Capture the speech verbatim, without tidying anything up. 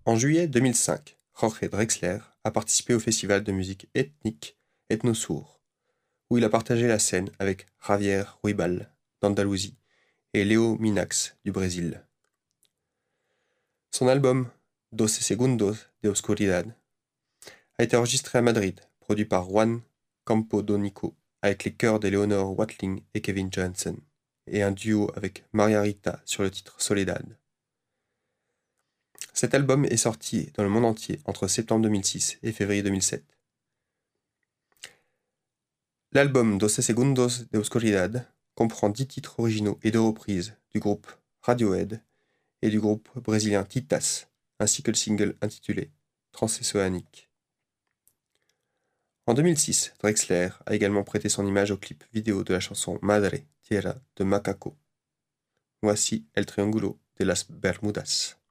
En juillet deux mille cinq, Jorge Drexler a participé au festival de musique ethnique Ethnosur, où il a partagé la scène avec Javier Ruibal d'Andalousie et Léo Minax du Brésil. Son album Doce Segundos de Oscuridad a été enregistré à Madrid, produit par Juan Campodónico avec les chœurs d'Eleonor Watling et Kevin Johansen, et un duo avec Maria Rita sur le titre Soledad. Cet album est sorti dans le monde entier entre septembre deux mille six et février deux mille sept. L'album Doce Segundos de Oscuridad comprend dix titres originaux et deux reprises du groupe Radiohead et du groupe brésilien Titas, ainsi que le single intitulé Transocéanique. En deux mille six, Drexler a également prêté son image au clip vidéo de la chanson Madre Tierra de Macaco. Voici El Triángulo de las Bermudas.